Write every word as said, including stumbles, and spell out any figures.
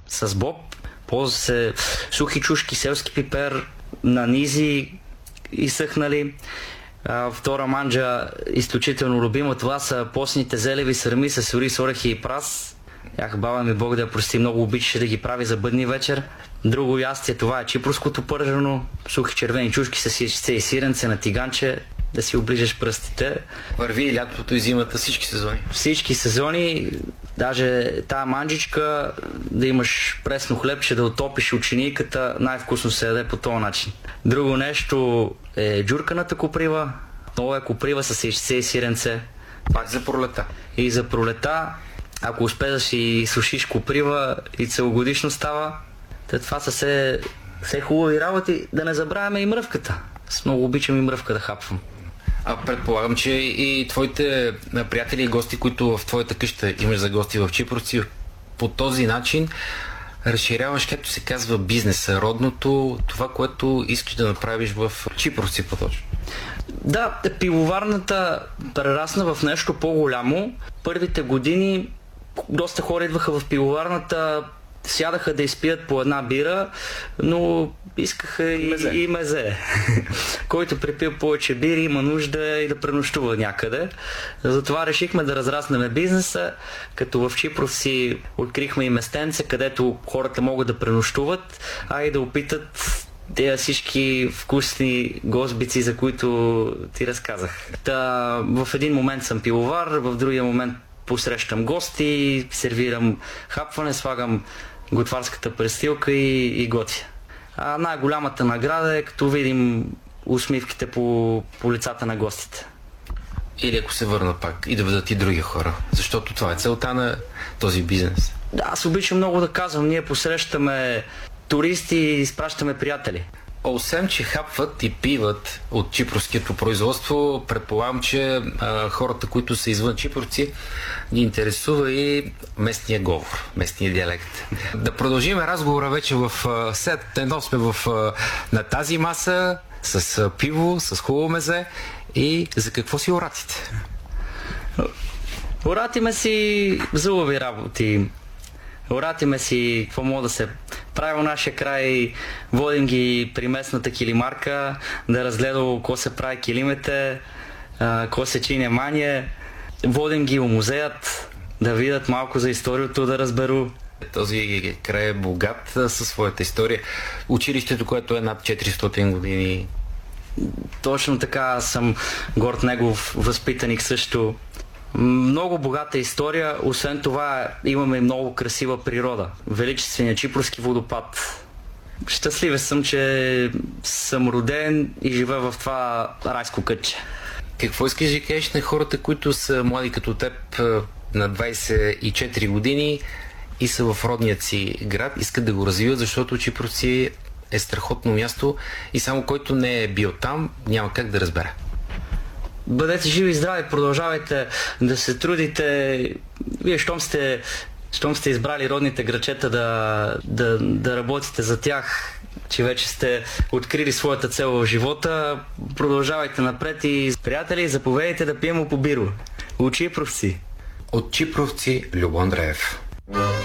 с боб. Ползва се сухи чушки, селски пипер, нанизи изсъхнали. А, втора манджа, изключително любима, това са постните зелеви сърми с ориз, орехи и прас. Ях, баба ми, Бог да я прости, много обичаше да ги прави за бъдни вечер. Друго ястие, това е чипруското пържено, сухи червени чушки с яйце и сиренце на тиганче, да си оближеш пръстите. Върви и лятото и зимата, всички сезони. Всички сезони, даже тая манджичка, да имаш пресно хлебче, да отопиш учениката, най-вкусно се яде по този начин. Друго нещо е джурканата коприва, много е коприва с яйце и сиренце. Пак за пролета. И за пролета, ако успееш да си сушиш коприва и целогодишно става, това са все, все хубави работи. Да не забравяме и мръвката. Аз много обичам и мръвка да хапвам. А предполагам, че и твоите приятели и гости, които в твоята къща имаш за гости в Чипровци, по този начин разширяваш, както се казва, бизнеса, родното, това, което искаш да направиш в Чипровци по-точно. Да, пивоварната прерасна в нещо по-голямо. Първите години доста хора идваха в пивоварната, сядаха да изпият по една бира, но искаха и мезе. И мезе. Който припил повече бири, има нужда и да пренощува някъде. Затова решихме да разраснем бизнеса, като в Чипровци открихме и местенце, където хората могат да пренощуват, а и да опитат тези всички вкусни гостбици, за които ти разказах. Та, в един момент съм пивовар, в другия момент посрещам гости, сервирам хапване, слагам готварската престилка и, и готвя. А най-голямата награда е като видим усмивките по, по лицата на гостите. Или ако се върна пак и да бъдат и други хора, защото това е целта на този бизнес. Да, аз обичам много да казвам, ние посрещаме туристи и изпращаме приятели. Освен, че хапват и пиват от чипровското производство, предполагам, че а, хората, които са извън Чипровци, ги интересува и местния говор, местния диалект. Да продължим разговора вече в сет. Едно сме в, а, на тази маса, с а, пиво, с хубаво мезе. И за какво си оратите? Оратиме си зубави работи. Оратиме си какво мога да се прави в нашия край, водим ги при местната килимарка, да разгледа какво се прави килимете, какво се чине мание, водим ги в музеят, да видят малко за историята, да разберу. Този край е богат със своята история. Училището, което е над четиристотин години. Точно така, съм горд негов възпитаник също. Много богата история, освен това имаме много красива природа. Величествения Чипровски водопад. Щастлив съм, че съм роден и живея в това райско кътче. Какво искаш да кажеш на хората, които са млади като теб на двайсет и четири години и са в родният си град, искат да го развиват, защото Чипровци е страхотно място и само който не е бил там, няма как да разбере. Бъдете живи и здрави, продължавайте да се трудите. Вие, щом сте, щом сте избрали родните грачета да, да, да работите за тях, че вече сте открили своята цел в живота, продължавайте напред и, приятели, заповедайте да пием по биро. От Чипровци. От Чипровци, Любо Андреев.